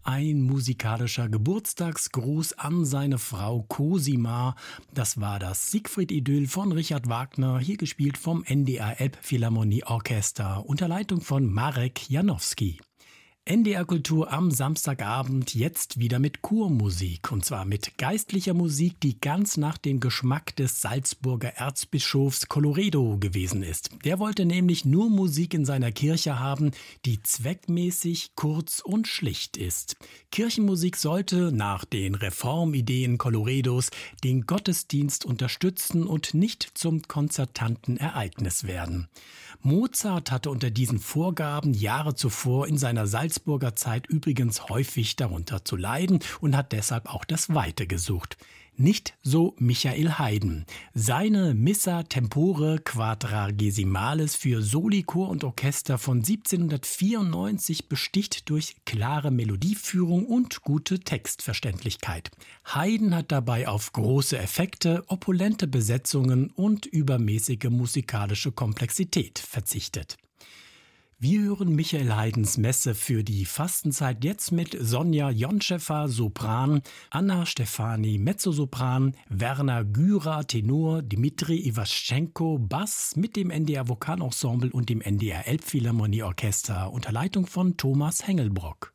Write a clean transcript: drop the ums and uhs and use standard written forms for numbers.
Ein musikalischer Geburtstagsgruß an seine Frau Cosima. Das war das Siegfried-Idyll von Richard Wagner, hier gespielt vom NDR Elbphilharmonie Orchester unter Leitung von Marek Janowski. NDR Kultur am Samstagabend jetzt wieder mit Chormusik, und zwar mit geistlicher Musik, die ganz nach dem Geschmack des Salzburger Erzbischofs Colloredo gewesen ist. Der wollte nämlich nur Musik in seiner Kirche haben, die zweckmäßig, kurz und schlicht ist. Kirchenmusik sollte nach den Reformideen Colloredos den Gottesdienst unterstützen und nicht zum konzertanten Ereignis werden. Mozart hatte unter diesen Vorgaben Jahre zuvor in seiner Salzburger Zeit übrigens häufig darunter zu leiden und hat deshalb auch das Weite gesucht. Nicht so Michael Haydn. Seine Missa Tempore Quadragesimales für Soli, Chor und Orchester von 1794 besticht durch klare Melodieführung und gute Textverständlichkeit. Haydn hat dabei auf große Effekte, opulente Besetzungen und übermäßige musikalische Komplexität verzichtet. Wir hören Michael Haydns Messe für die Fastenzeit jetzt mit Sonja Jonchefer, Sopran, Anna Stefani, Mezzosopran, Werner Gürer, Tenor, Dmitri Iwaschenko, Bass mit dem NDR Vokalensemble und dem NDR Elbphilharmonie Orchester unter Leitung von Thomas Hengelbrock.